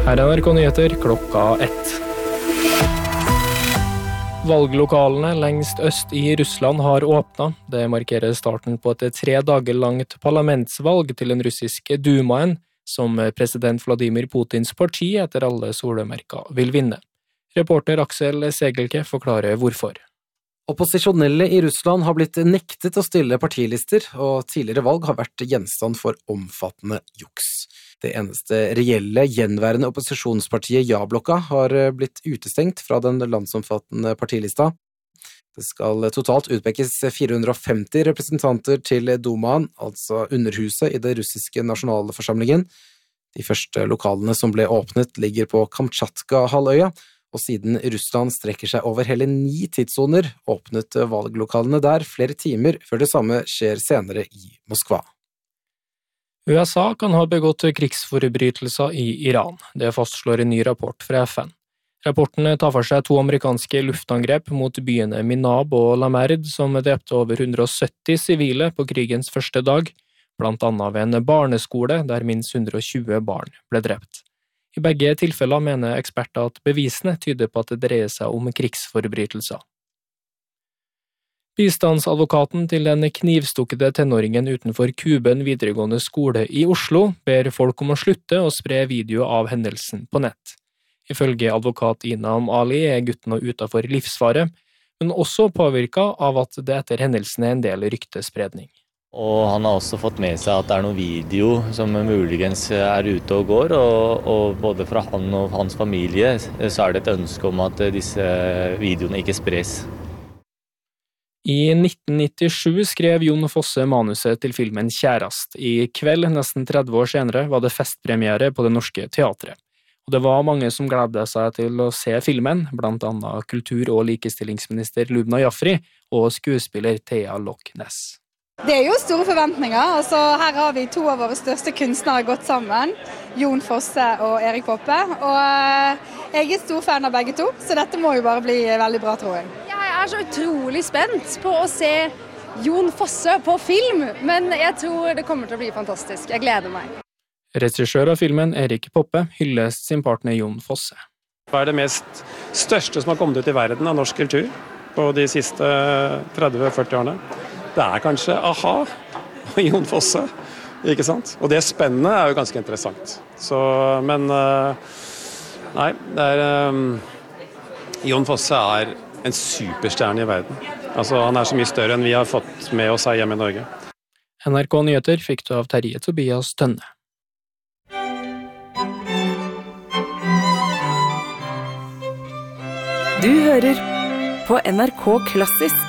Her er NRK Nyheter klokka 1. Valglokalene lengst øst i Russland har åpnet. Det markerer starten på et 3 dager langt parlamentsvalg til den russiske Dumaen, som president Vladimir Putins parti etter alle solemerker vil vinne. Reporter Aksel Segelke forklarer hvorfor. Opposisjonelle i Russland har blitt nektet å stille partilister, og tidligere valg har vært gjenstand for omfattende juks. Det eneste reelle gjenværende opposisjonspartiet Ja-blokka har blitt utestengt fra den landsomfattende partilista. Det skal totalt utpekes 450 representanter til Dumaen, altså underhuset i det russiske nasjonalforsamlingen. De første lokalene som ble åpnet ligger på Kamtsjatka-halvøya, og siden Russland strekker seg over hele 9 tidssoner, åpnet valglokalene der flere timer før det samme skjer senere i Moskva. USA kan ha begått krigsforbrytelser i Iran. Det fastslår en ny rapport fra FN. Rapporten tar for seg 2 amerikanske luftangrep mot byene Minab og Lamerd, som drepte over 170 sivile på krigens første dag, blant annet ved en barneskole der minst 120 barn ble drept. I begge tilfeller mener eksperter at bevisene tyder på at det dreier seg om krigsforbrytelser. Bistandsadvokaten til den knivstukkede tenåringen utenfor Kuben videregående skole i Oslo ber folk om å slutte å spre video av hendelsen på nett. Ifølge advokat Inam Ali er gutten nå utenfor livsfare, men også påvirket av at det etter hendelsen er en del ryktespredning. Og han har også fått med seg at det er noen video som muligens er ute og går, og både fra han og hans familie så er det et ønske om at disse videoene ikke spres. I 1997 skrev Jon Fosse manuset til filmen Kjærast. I kveld, nesten 30 år senere, var det festpremiere på Det Norske Teatret. Og det var mange som gledet seg til å se filmen, blant annet kultur- og likestillingsminister Lubna Jafri og skuespiller Thea Loch Ness. Det er jo store forventninger. Her har vi 2 av våre største kunstnere gått sammen, Jon Fosse og Erik Poppe. Og jeg er stor fan av begge 2, så dette må jo bare bli veldig bra, tror jeg. Jeg er så utrolig spent på å se Jon Fosse på film, men jeg tror det kommer til å bli fantastisk. Jeg gleder meg. Regissør av filmen, Erik Poppe, hylles sin partner Jon Fosse. Hva er det mest største som har kommet ut i verden av norsk kultur på de siste 30-40 årene? Det er kanskje a-ha og Jon Fosse, ikke sant? Og det spennende er jo ganske interessant. Men nei, Jon Fosse er en superstjerne i verden. Altså, han er så mye større enn vi har fått med oss her hjemme i Norge. NRK Nyheter fikk du av Terje Tobias Tønne. Du hører på NRK Klassisk.